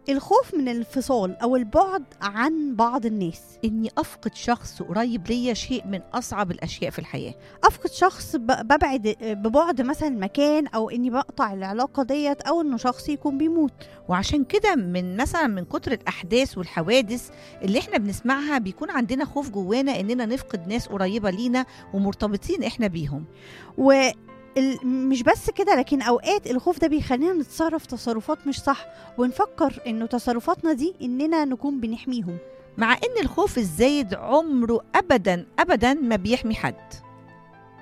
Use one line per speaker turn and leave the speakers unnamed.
الخوف من الانفصال أو البعد عن بعض الناس.
إني أفقد شخص قريب ليا شيء من أصعب الأشياء في الحياة.
أفقد شخص ببعد ببعد مثلا مكان، أو إني بقطع العلاقة ديت، أو إنه شخص يكون بيموت.
وعشان كده من كتر الأحداث والحوادث اللي احنا بنسمعها بيكون عندنا خوف جوانا إننا نفقد ناس قريبة لينا ومرتبطين احنا بيهم.
مش بس كده، لكن أوقات الخوف ده بيخلينا نتصرف تصرفات مش صح، ونفكر إنه تصرفاتنا دي إننا نكون بنحميهم،
مع إن الخوف الزايد عمره أبدا أبدا ما بيحمي حد.